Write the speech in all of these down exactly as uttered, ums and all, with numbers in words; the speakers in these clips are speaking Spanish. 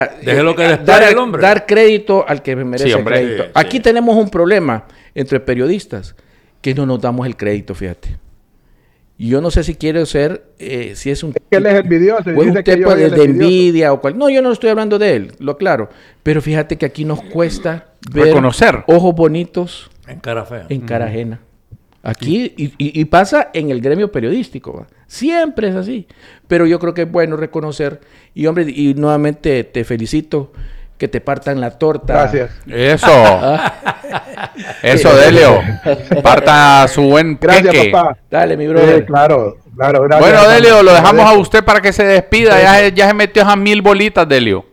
Déjelo que despare dar, el hombre. Dar crédito al que merece Sí, hombre, crédito. sí. Aquí tenemos un problema entre periodistas que no nos damos el crédito, fíjate. Y yo no sé si quiere ser, eh, si es un... Es que él es envidioso. O es un dice que yo tipo soy de, el de envidioso. envidia o cual. No, yo no estoy hablando de él, lo aclaro. Pero fíjate que aquí nos cuesta ver reconocer ojos bonitos En cara fea. en cara ajena. Aquí, y, y, y pasa en el gremio periodístico, ¿va? Siempre es así. Pero yo creo que es bueno reconocer. Y hombre, y nuevamente te felicito que te partan la torta. Gracias. Eso. ¿Ah? Eso, Delio. Parta su buen Gracias, queque. papá. Dale, mi Sí, brother. claro, claro. Gracias, Bueno, hermano. Delio, lo Te dejamos a agradezco. usted para que se despida. Sí. Ya, se- ya se metió esas mil bolitas, Delio.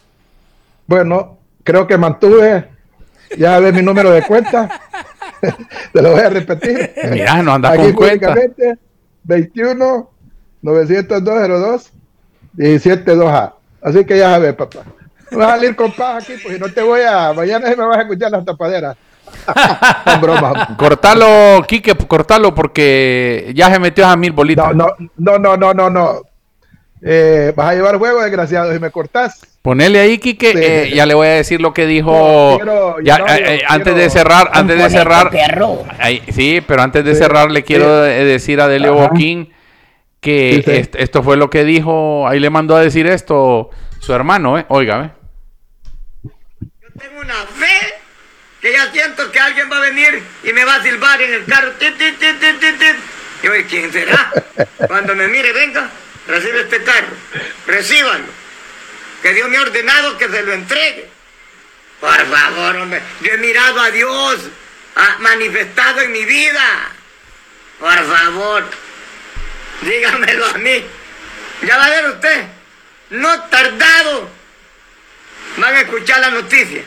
Bueno, creo que mantuve. Ya ves mi número de cuenta. Te lo voy a repetir. Mira, no anda Aquí con cuenta. públicamente, veintiuno, novecientos dos, cero dos, diecisiete dos A. Así que ya sabes, papá. No vas a salir con paz aquí, porque no te voy a... Mañana me vas a escuchar las tapaderas. Son bromas. Cortalo, Quique, cortalo porque ya se metió esas mil bolitas. No, no, no, no, no, no, no. Eh, vas a llevar juego, desgraciado, si me cortás. Ponele ahí, Quique, Sí. eh, ya le voy a decir lo que dijo. No, quiero- ya, no, eh, yo eh, antes quiero- de cerrar, antes de Componente, cerrar. perro. Ahí, sí, pero antes de Sí, cerrar le quiero sí. eh, decir a Delio Ajá. Boquín que Sí, sí. est- esto fue lo que dijo, ahí le mandó a decir esto su hermano, ¿eh? Oiga, ¿eh? Yo tengo una fe que ya siento que alguien va a venir y me va a silbar en el carro. Tit, tit, tit, tit, tit, tit. Y yo, ¿quién será? Cuando me mire, venga, recibe este carro. Recíbanlo. Que Dios me ha ordenado que se lo entregue. Por favor, hombre. Yo he mirado a Dios ha manifestado en mi vida. Por favor, dígamelo a mí. Ya va a ver usted. No tardado. Van a escuchar la noticia.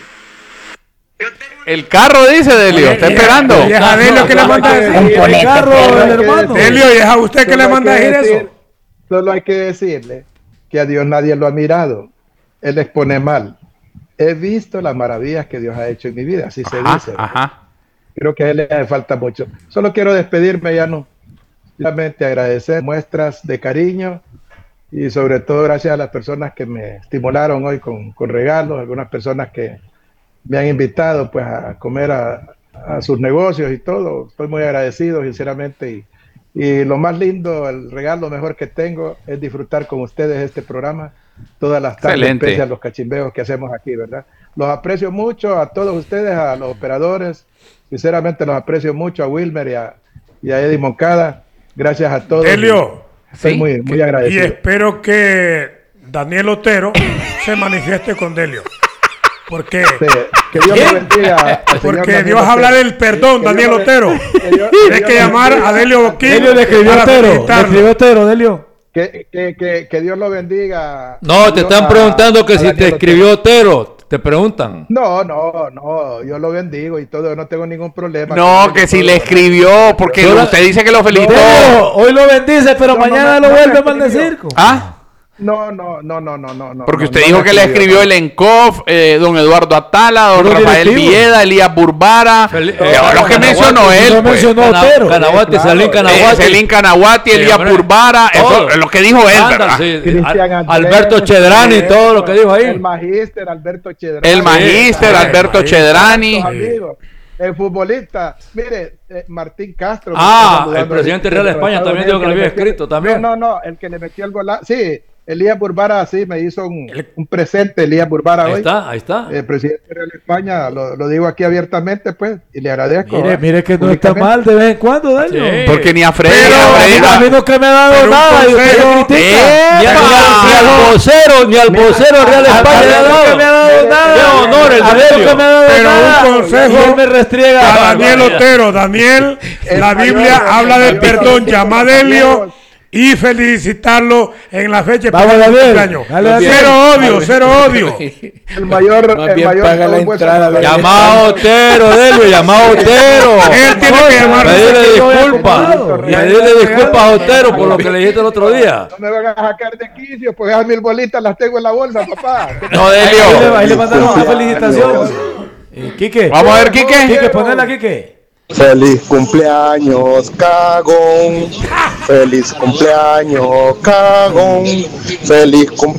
Yo tengo una- El carro dice Delio, está esperando. Y es a Delio que le manda a decir el Componente, carro perro. del hermano. Delio, y es a usted que Solo le hay manda a que decir decir- eso. Solo hay que decirle que a Dios nadie lo ha mirado. Él expone mal. He visto las maravillas que Dios ha hecho en mi vida, así se Ajá, dice. ajá. Creo que a él le hace falta mucho. Solo quiero despedirme, ya no. Solamente agradecer muestras de cariño y sobre todo gracias a las personas que me estimularon hoy con, con regalos, algunas personas que me han invitado pues a comer a, a sus negocios y todo. Estoy muy agradecido, sinceramente. Y, y lo más lindo, el regalo mejor que tengo es disfrutar con ustedes este programa todas las tardes, Excelente. pese a los cachimbeos que hacemos aquí, ¿verdad? Los aprecio mucho a todos ustedes, a los operadores. Sinceramente los aprecio mucho a Wilmer y a, y a Eddie Moncada. Gracias a todos. Delio, Estoy Sí, muy, muy y agradecido. espero que Daniel Otero se manifieste con Delio. Porque, Sí, que Dios lo bendiga. al señor porque Daniel Dios habla Otero. del perdón, Que Daniel Dios lo- Otero. que Dios- Tienes Dios que lo llamar bendiga. a Delio Boquín. Delio le escribió para Otero, le felicitarlo. escribió Otero, Delio. Que, que, que, que Dios lo bendiga. No, te Dios están a- preguntando que a si Daniel te Otero. escribió Otero. Te preguntan. No, no, no, yo lo bendigo y todo, no tengo ningún problema. No, con que él, si todo, le ¿verdad? escribió, porque Yo la- usted dice que lo felicitó. Delio, hoy lo bendice, pero No, no, mañana no, lo no vuelve me a maldecir. escribió. ¿Ah? No, no, no, no, no, no. no, Porque no, usted no dijo me que le escribió el ENCOF, eh, don Eduardo Atala, don Los Rafael directivos. Vieda, Elías Burbara, Fel- eh, los que Canaguati, mencionó no él, No pues. mencionó Cana- Otero. Canaguati, Claro. Salín Eh, Canaguati. Celín Canaguati, Sí, Elías hombre. Burbara, eso Todo. es lo que dijo él, Anda, ¿verdad? sí. Cristian Al- Andrés, Alberto Chedrani, eh, todo lo que dijo ahí. El magíster Alberto Chedrani. El magíster Sí, Alberto sí, Chedrani. Nuestros amigos, el futbolista, mire, eh, Martín Castro. me Ah, está el saludando presidente ahorita Real de España Estados también dijo que Unidos, le había metió- escrito también. No, no, no, el que le metió el golazo. Sí, Elías Burbara, sí, me hizo un, un presente, Elías Burbara Ahí hoy. está, ahí está. El presidente de Real España, lo, lo digo aquí abiertamente, pues, y le agradezco. Mire, ¿eh? mire que no está Públicamente. mal de vez en cuando, Delio. Sí. Porque ni a Freddy, Pero- ni a A Freddy mí, la- a mí nunca me ha dado Pero un nada y usted consejo- lo ¡Eh! critica. Ni, al- ni al- ni al vocero, ni al vocero Real A mí España le ha nunca me ha dado. dado nada. Qué honor el A mí de nunca Delio. me ha dado Pero un nada. consejo Y él me restriega. A Daniel vaya. Otero, Daniel, El la mayor Biblia de- habla del el perdón, mayor- llama a Delio y felicitarlo en la fecha de Vamos, Daniel. cumpleaños. Dale, Daniel. Cero odio, cero odio. El mayor, Más el bien mayor paga la no, pues, entrada, pues, ¿verdad? Llama a Otero, Delio, llama a Otero. Él tiene que llamar. Pedirle Yo voy a disculpas. comprarlo. Pedirle disculpas a Otero por lo que le dijiste el otro día. No me van a sacar de quicio, pues esas mil bolitas las tengo en la bolsa, papá. No, Ahí le, Delio. ahí le mandaron una felicitación. Eh, Quique. Vamos a ver, Quique. Quique, ponela, Quique. Feliz cumpleaños, cagón. Feliz cumpleaños, cagón. Feliz cumpleaños.